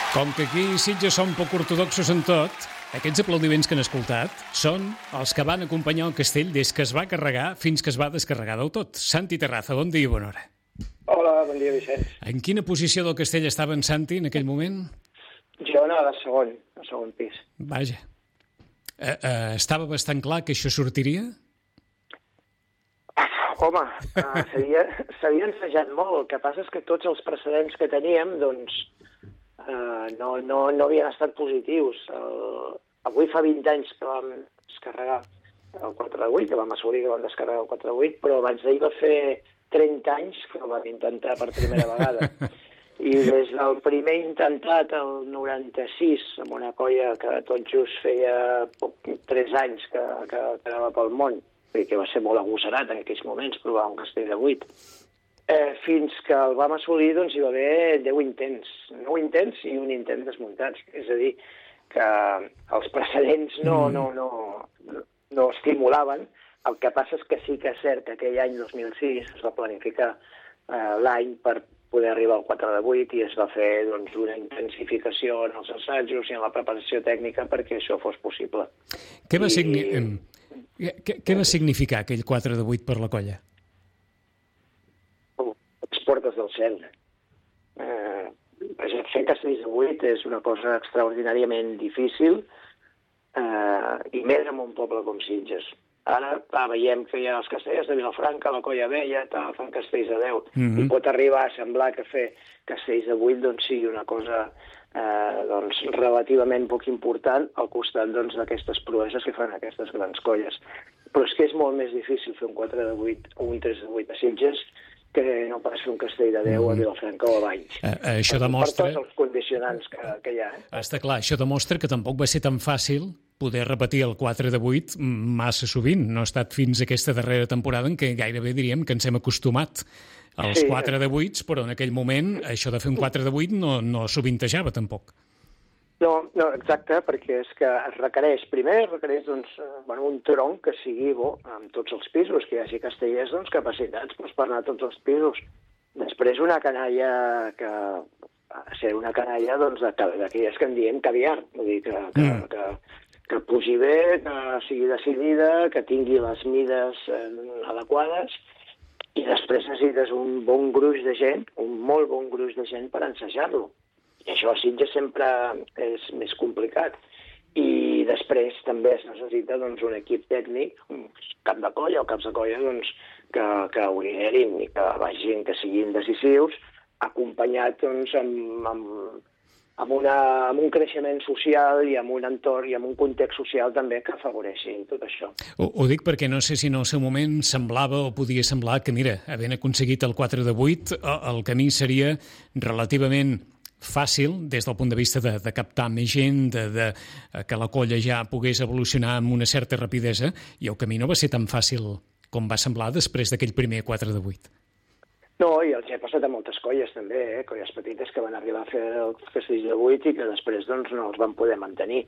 Com que aquí Sitges són poc ortodoxos en tot, aquests aplaudiments que han escoltat són els que van acompanyar el castell des que es va carregar fins que es va descarregar del tot. Santi Terraza, bon dia i bona hora. Hola, bon dia, Vicenç. En quina posició del castell estava en Santi en aquell moment? Jo anava al segon pis. Vaja. Estava bastant clar que això sortiria? Home, s'havia ensajat molt. El que passa és que tots els precedents que teníem, doncs, no havien estat positius. Avui fa 20 anys que vam descarregar el 4 de 8, que vam assolir que vam descarregar el 4 de 8, però abans d'ahir va fer 30 anys que ho vam intentar per primera vegada. I des del primer intentat, el 96, amb una colla que tot just feia 3 anys que anava pel món, i que va ser molt agosserat en aquells moments, provar un castell de 8, fins que el vam assolir, doncs hi va haver 10 intents. 9 intents i un intent desmuntats. És a dir, que els precedents no estimulaven. El que passa és que sí que és cert que aquell any 2006 es va planificar l'any per poder arribar al 4 de 8 i es va fer doncs, una intensificació en els assajos i en la preparació tècnica perquè això fos possible. Què va significar aquell 4 de 8 per la colla? Les portes del cel. Fer castells de 8 és una cosa extraordinàriament difícil i més en un poble com Sitges. Ara veiem que hi ha els castellers de Vilafranca, la Colla Vella, fan castells de 10. I pot arribar a semblar que fer castells de 8 doncs, sigui una cosa relativament poc important al costat d'aquestes proeses que fan aquestes grans colles. Però és que és molt més difícil fer un 4 de 8 o un 3 de 8 a Sitges que no pas fer un castell de 10 a Vilafranca o a Valls. Això demostra... Per tots els condicionants que hi ha. Està clar, això demostra que tampoc va ser tan fàcil poder repetir el 4 de 8 massa sovint. No ha estat fins a aquesta darrera temporada en què gairebé diríem que ens hem acostumat als 4 de 8, però en aquell moment això de fer un 4 de 8 no sovintejava tampoc. No, exacte, perquè és que es requereix un tronc que sigui bo amb tots els pisos, que hi hagi castellers capacitats per anar a tots els pisos. Després una canalla que ha de ser una canalla d'aquelles que en diem caviar, vull dir que pugi bé, que sigui decidida, que tingui les mides adequades i després necessites un bon gruix de gent, un molt bon gruix de gent per ensejar-lo. I això a Sitges sempre és més complicat. I després també es necessita un equip tècnic, un cap de colla o caps de colla, que ho liderin i que vagin, que siguin decisius, acompanyat amb un creixement social i amb un entorn i amb un context social també que afavoreixin tot això. Ho dic perquè no sé si en el seu moment semblava o podia semblar que, mira, havent aconseguit el 4 de 8, el camí seria relativament fàcil des del punt de vista de captar més gent, que la colla ja pogués evolucionar amb una certa rapidesa, i el camí no va ser tan fàcil com va semblar després d'aquell primer 4 de 8. No, i els he passat a moltes colles també, colles petites que van arribar a fer el castell de 8 i que després no els van poder mantenir.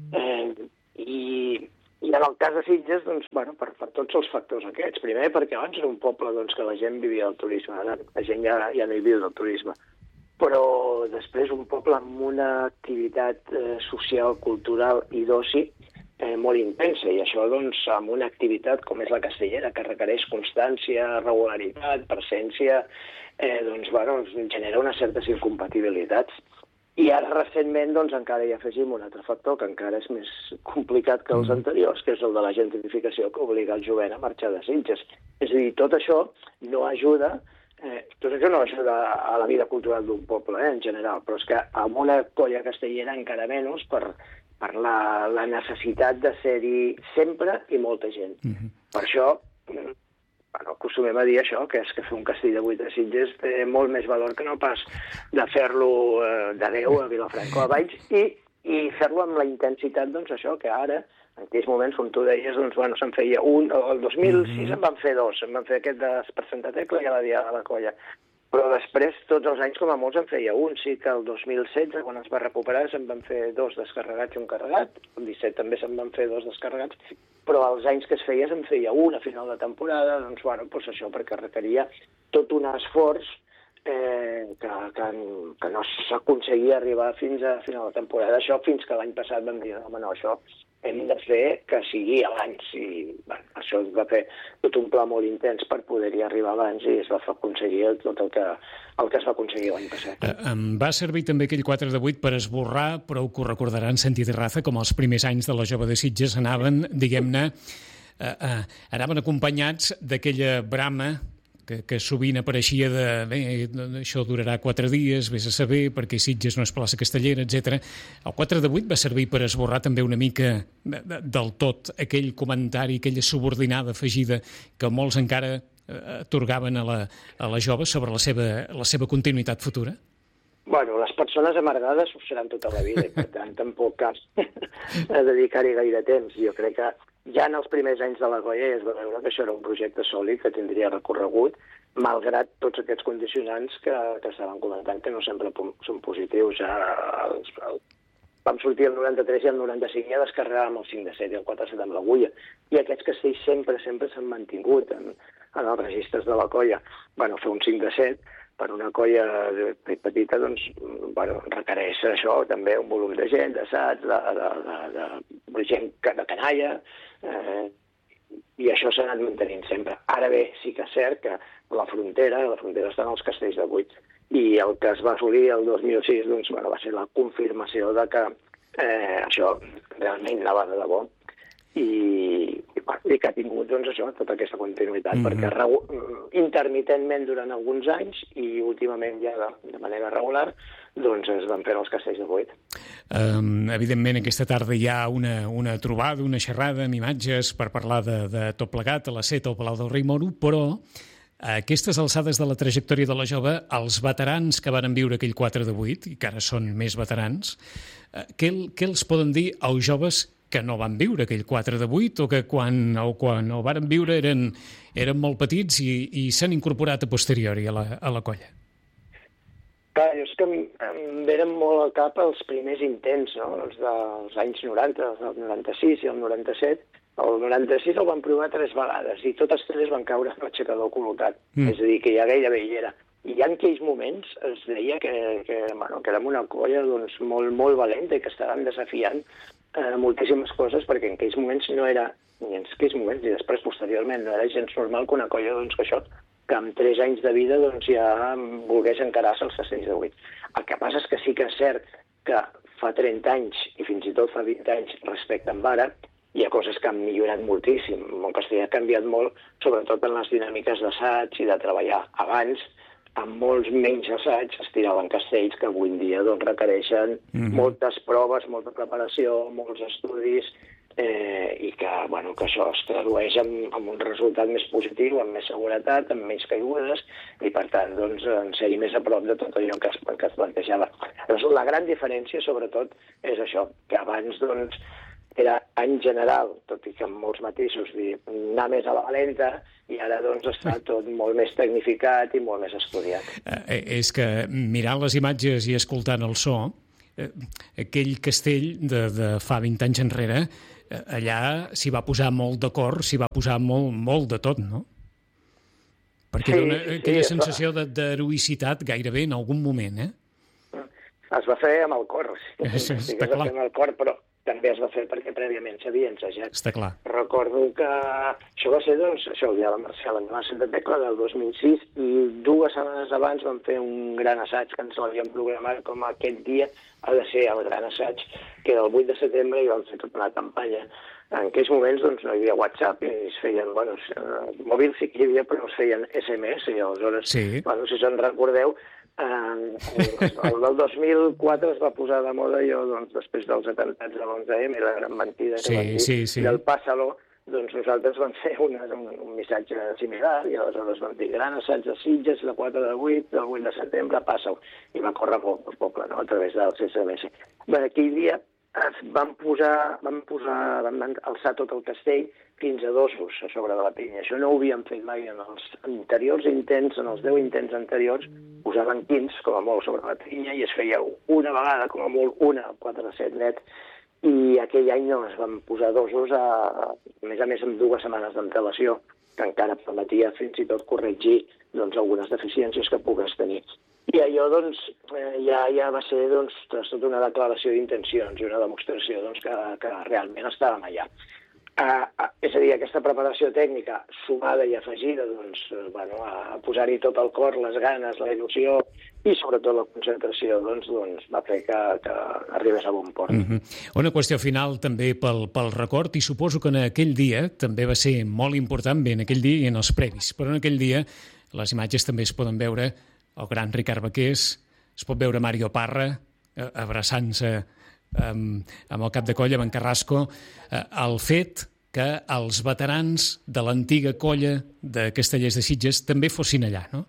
I en el cas de Sitges, per tots els factors aquests. Primer, perquè abans era un poble que la gent vivia del turisme, ara la gent ja no hi viu del turisme. Però després un poble amb una activitat social, cultural i d'oci molt intensa, i això amb una activitat com és la castellera, que requereix constància, regularitat, presència, genera unes certes incompatibilitats. I ara recentment encara hi afegim un altre factor que encara és més complicat que els anteriors, que és el de la gentrificació que obliga el jovent a marxar de Sitges. És a dir, tot això no ajuda a la vida cultural d'un poble, en general, però és que amb una colla castellera encara menys per la necessitat de ser-hi sempre i molta gent. Per això, acostumem a dir això, que és que fer un castell de 8 a Sitges té molt més valor que no pas de fer-lo de 10 a Vilafranca o a Valls i fer-lo amb la intensitat, això, que ara, en aquells moments, com tu deies, se'n feia un, el 2006 en van fer 2, en van fer aquest per Santa Tecla i a la Diada de la Colla. Però després, tots els anys, com a molts, en feia un. Sí que el 2016, quan es va recuperar, se'n van fer 2 descarregats i un carregat. El 17 també se'n van fer 2 descarregats. Però els anys que es feia, se'n feia un a final de temporada. Això perquè requeria tot un esforç que no s'aconseguia arribar fins a final de temporada. Això fins que l'any passat vam dir, home, no, això hem de fer que sigui abans. I això es va fer tot un pla molt intens per poder-hi arribar abans i es va aconseguir tot el que es va aconseguir l'any passat. Em va servir també aquell 4 de 8 per esborrar, però ho recordaran Santi Terraza, com els primers anys de la Jove de Sitges anaven, diguem-ne, anaven acompanyats d'aquella brama que sovint apareixia de bé, això durarà 4 dies, vés a saber, perquè Sitges no és plaça castellera, etc. El 4 de 8 va servir per esborrar també una mica del tot aquell comentari, aquella subordinada afegida que molts encara atorgaven a la jove sobre la seva continuïtat futura? Bueno, les persones amargades ho seran tota la vida i, per tant, tampoc cal dedicar-hi gaire temps. Jo crec que ja en els primers anys de la Goya es va veure que això era un projecte sòlid que tindria recorregut, malgrat tots aquests condicionants que estaven comentant, que no sempre són positius. Vam sortir el 93 i el 95 ja descarregàvem el 5 de 7 i el 4 de 7 amb l'agulla. I aquests castells sempre s'han mantingut en els registres de la colla. Bueno, fer un 5 de 7 per una colla petita, doncs, bueno, requereix això, també un volum de gent, d'assaig, de gent de canalla, i això s'ha anat mantenint sempre. Ara bé, sí que és cert que la frontera està en els castells de 8, i el que es va assolir el 2006 doncs, bueno, va ser la confirmació de que això realment anava de debò, i que ha tingut doncs, això, tota aquesta continuïtat, perquè intermitentment durant alguns anys i últimament ja de manera regular doncs es van fer els castells de 8. Evidentment, aquesta tarda hi ha una trobada, una xerrada amb imatges per parlar de tot plegat a la Set al Palau del Rei Moro, però a aquestes alçades de la trajectòria de la jove, els veterans que varen viure aquell 4 de 8, i que ara són més veterans, què els poden dir als joves que no van viure aquell 4 de 8 o que quan ho varen viure eren molt petits i s'han incorporat a posteriori a la colla? Clar, és que em venen molt al cap els primers intents, no? Els dels anys 90, els del 96 i el 97. El 96 el van provar 3 vegades i totes 3 van caure en l'aixecador col·locat. És a dir, que ja gairebé hi era. I en aquells moments es deia que érem una colla doncs, molt, molt valenta i que estàvem desafiant moltíssimes coses, perquè en aquells moments no era, ni en aquells moments, i després posteriorment, no era gens normal que una colla doncs, que amb 3 anys de vida doncs, ja volgués encarar-se els castells de 8. El que passa és que sí que és cert que fa 30 anys, i fins i tot fa 20 anys respecte amb ara, hi ha coses que han millorat moltíssim. El castellà ha canviat molt, sobretot en les dinàmiques d'assaig i de treballar. Abans, amb molts menys assaigs es tiraven castells que avui en dia doncs, requereixen moltes proves, molta preparació, molts estudis, i que això es tradueix en un resultat més positiu, amb més seguretat, amb menys caigudes, i per tant doncs, en ser més a prop de tot allò que es plantejava. Llavors, la gran diferència, sobretot, és això, que abans doncs, era en general, tot i que amb molts matisos, anar més a la valenta, i ara doncs està tot molt més tecnificat i molt més estudiat. És que mirant les imatges i escoltant el so, aquell castell de fa 20 anys enrere, allà s'hi va posar molt d'acord, s'hi va posar molt de tot, no? Perquè dona aquella sensació d'heroïcitat gairebé en algun moment, Es va fer amb el cor, està clar. Amb el cor, però també es va fer perquè prèviament s'havia ensajat. Està clar. Recordo que això va ser, doncs, el dia de la Marcial en la Santa Tecla del 2006, i 2 setmanes abans vam fer un gran assaig que ens l'havíem programat com aquest dia ha de ser el gran assaig, que era el 8 de setembre, i vam fer tota una campanya. En aquells moments doncs, no hi havia WhatsApp i es feien, mòbil sí que hi havia, però es feien SMS, i aleshores, si se'n recordeu, el del 2004 es va posar de moda doncs, després dels atemptats de l'11M i la gran mentida que van dir del Pásalo, doncs nosaltres vam fer un missatge similar i aleshores vam dir gran assaig de Sitges, de 4 de 8, del 8 de setembre, passa-ho. I va córrer molt pel poble, no?, a través del SMS. Aquell dia vam alçar tot el castell fins a dosos a sobre de la pinya. Això no ho havíem fet mai en els anteriors intents, en els 10 intents anteriors, posaven 15, com a molt, sobre la pinya i es feia una vegada, com a molt, una, 4 de 7 net, i aquell any no, es van posar dosos, a més amb 2 setmanes d'antelació, que encara permetia fins i tot corregir doncs, algunes deficiències que pogués tenir. doncs, ja va ser tota una declaració d'intencions i una demostració que realment estàvem allà. És a dir, aquesta preparació tècnica sumada i afegida a posar-hi tot el cor, les ganes, la il·lusió i sobretot la concentració va fer que arribés a bon port. Una qüestió final també pel record, i suposo que en aquell dia també va ser molt important, bé, en aquell dia i en els previs, però en aquell dia les imatges també es poden veure el gran Ricard Baqués, es pot veure Mario Parra abraçant-se amb el cap de colla, amb en Carrasco, el fet que els veterans de l'antiga colla de Castellers de Sitges també fossin allà, no?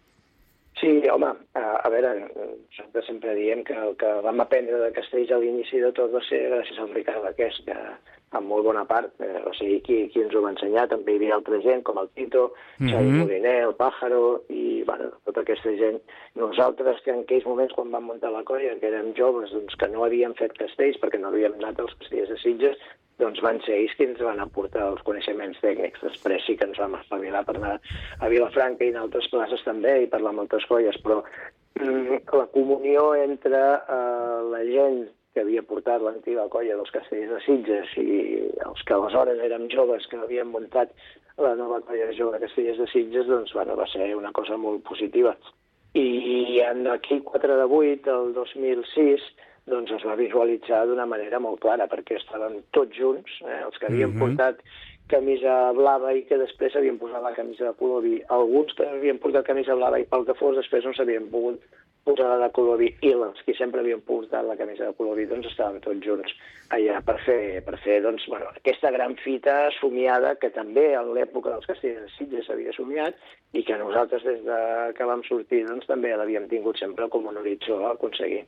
Sí, home, a veure, nosaltres sempre diem que el que vam aprendre de Castells a l'inici de tot va ser gràcies al Ricard Baqués, que en molt bona part va ser qui ens ho va ensenyar. També hi havia altra gent com el Tito, Xavi Moliner, el Pájaro i tota aquesta gent. Nosaltres que en aquells moments quan vam muntar la colla, que érem joves, que no havíem fet castells perquè no havíem anat als Castellers de Sitges, van ser ells qui ens van aportar els coneixements tècnics. Després sí que ens vam espavilar per anar a Vilafranca i en altres places també i parlar amb altres colles, però la comunió entre la gent que havia portat l'antiga colla dels Castellers de Sitges i els que aleshores érem joves que havien muntat la nova colla jove de Castellers de Sitges, va ser una cosa molt positiva. I aquí 4 de 8, el 2006, es va visualitzar d'una manera molt clara, perquè estaven tots junts, els que havien portat camisa blava i que després havien posat la camisa de color vi. Alguns que havien portat camisa blava i pel que fos, després no s'havien pogut posar la de color vi, i els que sempre havien portat la camisa de color vi, estàvem tots junts allà per fer aquesta gran fita somiada que també en l'època dels Castellers de Sitges s'havia somiat i que nosaltres des que vam sortir també l'havíem tingut sempre com un horitzó a aconseguir.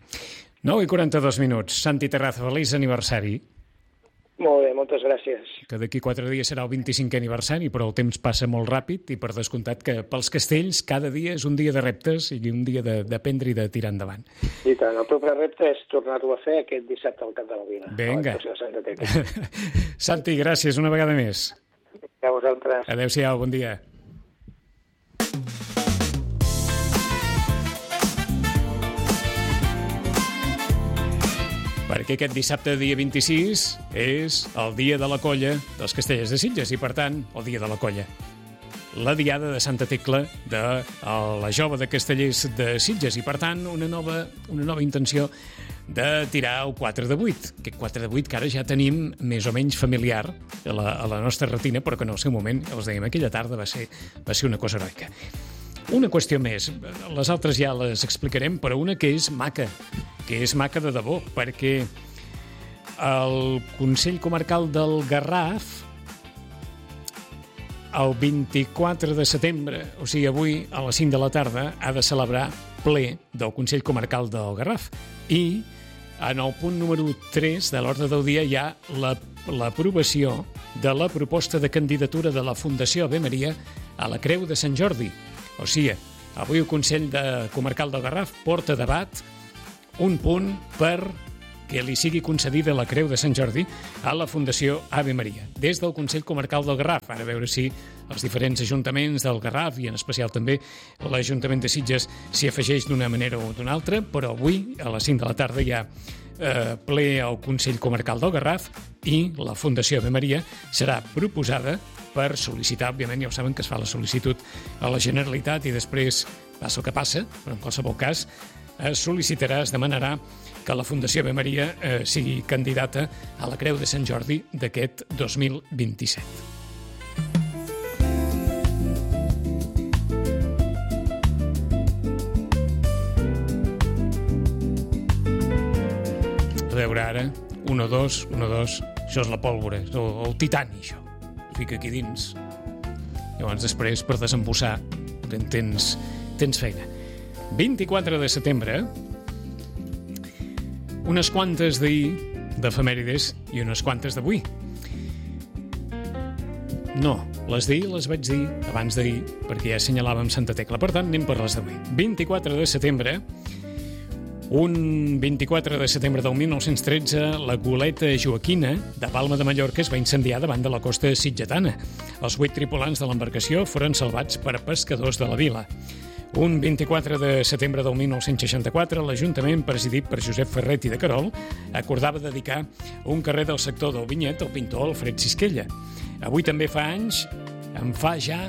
9:42. Santi Terraza, feliç aniversari. Molt bé, moltes gràcies. Que d'aquí 4 dies serà el 25è aniversari, però el temps passa molt ràpid i per descomptat que pels castells cada dia és un dia de reptes i un dia d'aprendre i de tirar endavant. I tant, el proper repte és tornar-ho a fer aquest dissabte al Camp de la Vila. Vinga. Santi, gràcies una vegada més. A vosaltres. Adéu-siau, bon dia. Perquè aquest dissabte, dia 26, és el dia de la colla dels Castellers de Sitges i, per tant, el dia de la colla. La diada de Santa Tecla de la jove de Castellers de Sitges i, per tant, una nova intenció de tirar el 4 de 8. Aquest 4 de 8 que ara ja tenim més o menys familiar a la nostra retina, però que en el seu moment, els dèiem, aquella tarda va ser una cosa heroica. Una qüestió més, les altres ja les explicarem, però una que és maca de debò, perquè el Consell Comarcal del Garraf, el 24 de setembre, o sigui, avui a les 5 de la tarda, ha de celebrar ple del Consell Comarcal del Garraf. I en el punt número 3 de l'ordre del dia hi ha l'aprovació de la proposta de candidatura de la Fundació Ave Maria a la Creu de Sant Jordi. O sigui, avui el Consell Comarcal del Garraf porta a debat un punt per que li sigui concedida la Creu de Sant Jordi a la Fundació Ave Maria, des del Consell Comarcal del Garraf. Ara a veure si els diferents ajuntaments del Garraf, i en especial també l'Ajuntament de Sitges, s'hi afegeix d'una manera o d'una altra, però avui, a les 5 de la tarda, hi ha ple al Consell Comarcal del Garraf i la Fundació Ave Maria serà proposada per sol·licitar, òbviament ja ho saben que es fa la sol·licitud a la Generalitat i després passa el que passa, però en qualsevol cas es demanarà que la Fundació Ave Maria sigui candidata a la Creu de Sant Jordi d'aquest 2027. A veure ara, 1 o 2, això és la pólvora, el titani, això. Ho fica aquí dins. Llavors després, per desembussar, tens feina. 24 de setembre, unes quantes d'ahir d'efemèrides i unes quantes d'avui. No, les d'ahir les vaig dir abans d'ahir, perquè ja assenyalàvem Santa Tecla. Per tant, anem per les d'avui. 24 de setembre, un 24 de setembre del 1913, la goleta Joaquina de Palma de Mallorca es va incendiar davant de la costa sitgetana. Els 8 tripulants de l'embarcació foren salvats per pescadors de la vila. Un 24 de setembre del 1964, l'Ajuntament, presidit per Josep Ferret i de Querol, acordava dedicar un carrer del sector del Vinyet al pintor Alfred Sisquella. Avui també fa anys, en fa ja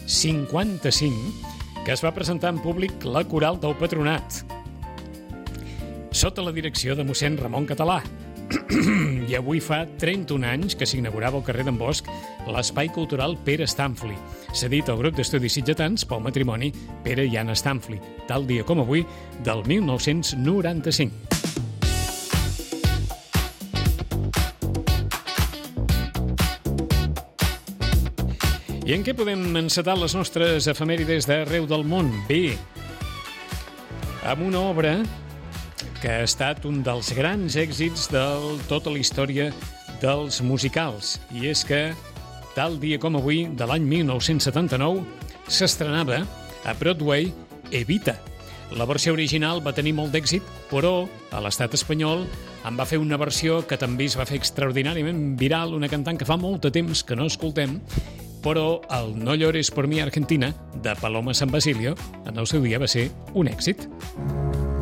55, que es va presentar en públic la Coral del Patronat, sota la direcció de mossèn Ramon Català. I avui fa 31 anys que s'inaugurava al carrer d'en Bosch l'Espai Cultural Pere Stanfli, cedit al grup d'estudis sitgetans pel matrimoni Pere i Anna Stanfli, tal dia com avui, del 1995. I en què podem encetar les nostres efemèrides d'arreu del món? Bé, amb una obra que ha estat un dels grans èxits de tota la història dels musicals. I és que, tal dia com avui, de l'any 1979, s'estrenava a Broadway Evita. La versió original va tenir molt d'èxit, però a l'estat espanyol en va fer una versió que també es va fer extraordinàriament viral, una cantant que fa molt de temps que no escoltem, però el No llores por mi Argentina, de Paloma San Basilio, en el seu dia va ser un èxit.